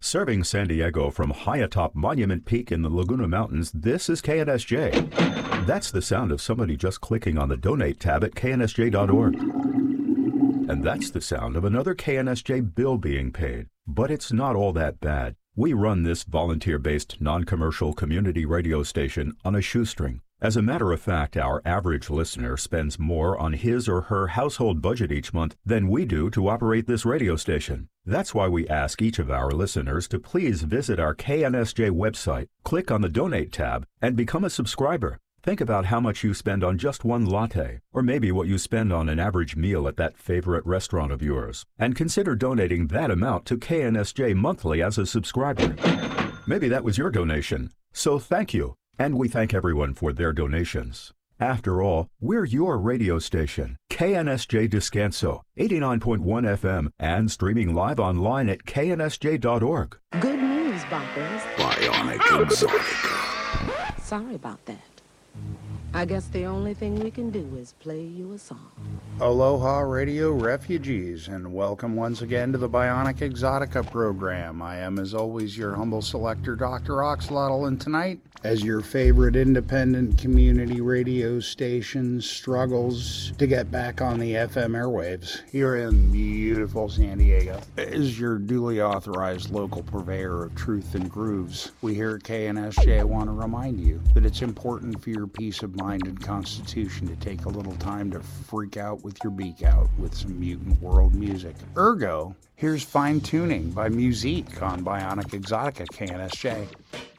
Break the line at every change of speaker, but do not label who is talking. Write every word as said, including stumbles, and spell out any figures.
Serving San Diego from high atop Monument Peak in the Laguna Mountains, this is K N S J. That's the sound of somebody just clicking on the Donate tab at K N S J dot org. And that's the sound of another K N S J bill being paid. But it's not all that bad. We run this volunteer-based, non-commercial community radio station on a shoestring. As a matter of fact, our average listener spends more on his or her household budget each month than we do to operate this radio station. That's why we ask each of our listeners to please visit our K N S J website, click on the Donate tab, and become a subscriber. Think about how much you spend on just one latte, or maybe what you spend on an average meal at that favorite restaurant of yours, and consider donating that amount to K N S J monthly as a subscriber. Maybe that was your donation, so thank you. And we thank everyone for their donations. After all, we're your radio station, K N S J Descanso, eighty-nine point one F M, and streaming live online at K N S J dot org.
Good news, boppers.
Bionic Exotica.
Sorry about that. I guess the only thing we can do is play you a song.
Aloha Radio refugees, and welcome once again to the Bionic Exotica program. I am, as always, your humble selector, Doctor Oxlotl, and tonight, as your favorite independent community radio station struggles to get back on the F M airwaves here in beautiful San Diego, as your duly authorized local purveyor of truth and grooves, we here at K N S J want to remind you that it's important for your peace of mind and constitution to take a little time to freak out with your beak out with some mutant world music. Ergo, here's Fine Tuning by Musique on Bionic Exotica K N S J.